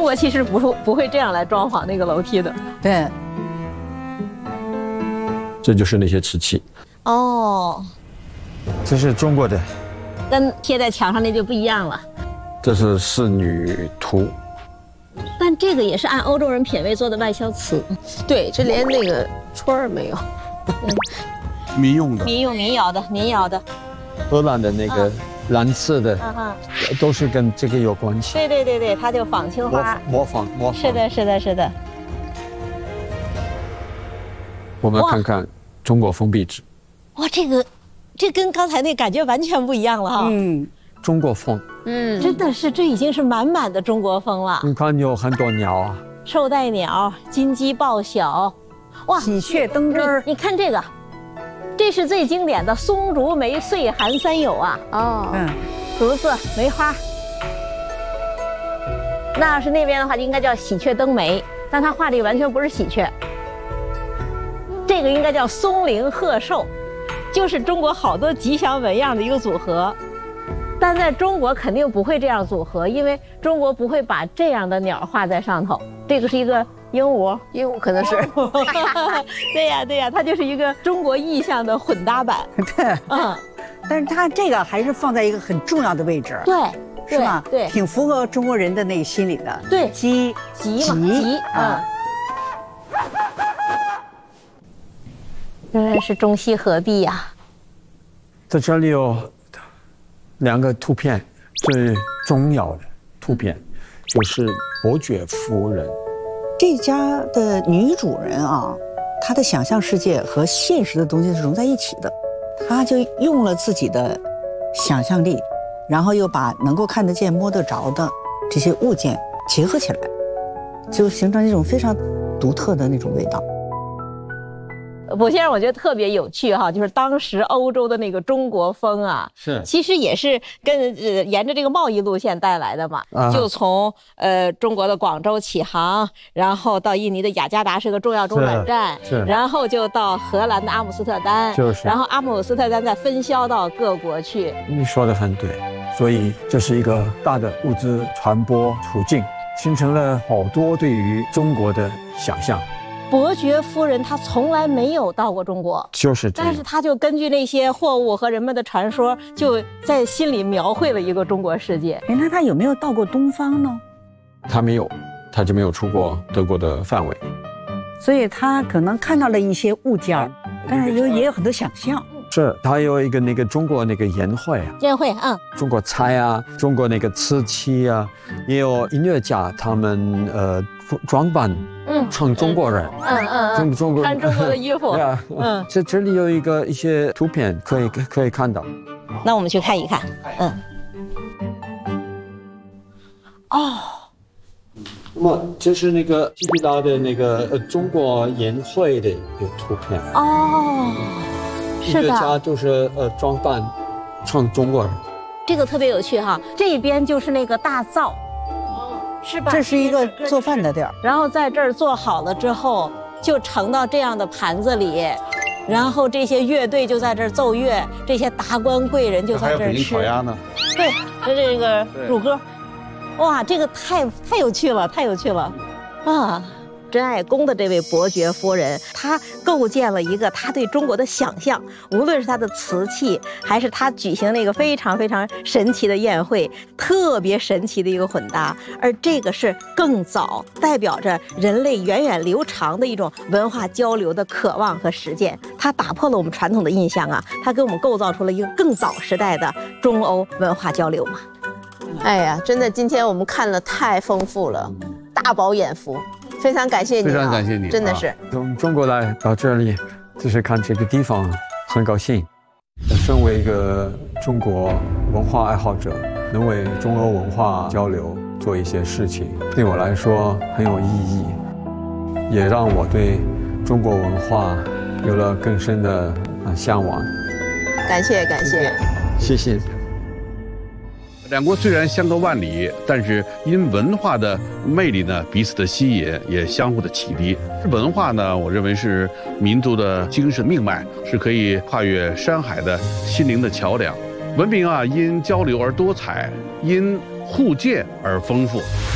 国其实不会这样来装潢那个楼梯的。 对， 这就是那些瓷器。 哦， 这是中国的， 跟贴在墙上那就不一样了。 这是仕女图， 但这个也是按欧洲人品味做的外销瓷。 对，这连那个串儿没有。 民用的， 民窑的。 荷兰的那个蓝色的，都是跟这个有关系。 对，它就仿青花。 模仿。 是的。 我们看看中国封壁纸。 哇，这跟刚才那感觉完全不一样了哈。 中国风。 真的是，这已经是满满的中国风了。 你看有很多鸟啊， 绶带鸟、金鸡报晓，哇， 喜鹊登枝儿。 你看这个，这是最经典的松竹梅岁寒三友啊。 哦， 竹子、梅花。那要是那边的话，应该叫喜鹊登梅，但他画这个完全不是喜鹊，这个应该叫松龄鹤寿，就是中国好多吉祥纹样的一个组合。但在中国肯定不会这样组合，因为中国不会把这样的鸟画在上头。这个是一个鹦鹉可能是。 对呀，它就是一个中国意象的混搭版。 对，但是它这个还是放在一个很重要的位置。 对， 是吧？ 对， 挺符合中国人的那心理的。 对， 吉嘛。原来是中西合璧呀。 在这里有2个图片，最重要的图片就是伯爵夫人。 这家的女主人啊，她的想象世界和现实的东西是融在一起的，她就用了自己的想象力，然后又把能够看得见、摸得着的这些物件结合起来，就形成一种非常独特的那种味道。 卜先生，我觉得特别有趣哈，就是当时欧洲的那个中国风啊，其实也是跟沿着这个贸易路线带来的嘛，就从中国的广州起航，然后到印尼的雅加达是个重要中转站，然后就到荷兰的阿姆斯特丹，然后阿姆斯特丹再分销到各国去。 你说得很对，所以这是一个大的物资传播途径，形成了好多对于中国的想象。 伯爵夫人她从来没有到过中国， 就是这样， 但是她就根据那些货物和人们的传说，就在心里描绘了一个中国世界。 那她有没有到过东方呢？ 她没有，她就没有出过德国的范围， 所以她可能看到了一些物件，但是也有很多想象。 是，他有一个那个中国那个宴会中国菜啊，中国那个瓷器啊，也有音乐家他们装扮，唱中国人，中国穿中国的衣服， 这里有一些图片可以看到， 那我们去看一看， 那么这是那个基比拉的那个中国宴会的一个图片音乐家就是装扮唱中国人， 这个特别有趣哈。这边就是那个大灶，是吧？ 这是一个做饭的地儿， 然后在这儿做好了之后，就盛到这样的盘子里，然后这些乐队就在这儿奏乐，这些达官贵人就在这儿吃。还有北京烤鸭呢。 对，这个乳鸽，哇，这个太有趣了，太有趣了，啊！真爱宫的这位伯爵夫人，她构建了一个她对中国的想象，无论是她的瓷器，还是她举行那个非常非常神奇的宴会，特别神奇的一个混搭。而这个是更早，代表着人类源远流长的一种文化交流的渴望和实践。它打破了我们传统的印象啊，它给我们构造出了一个更早时代的中欧文化交流嘛。 哎呀，真的，今天我们看了太丰富了，大饱眼福。非常感谢你， 非常感谢你， 真的是从中国来到这里，就是看这个地方，很高兴。身为一个中国文化爱好者，能为中欧文化交流做一些事情，对我来说很有意义，也让我对中国文化有了更深的向往。 感谢， 谢谢。 两国虽然相隔万里，但是因文化的魅力呢，彼此的吸引，也相互的启迪。文化呢，我认为是民族的精神命脉，是可以跨越山海的心灵的桥梁。文明啊，因交流而多彩，因互鉴而丰富。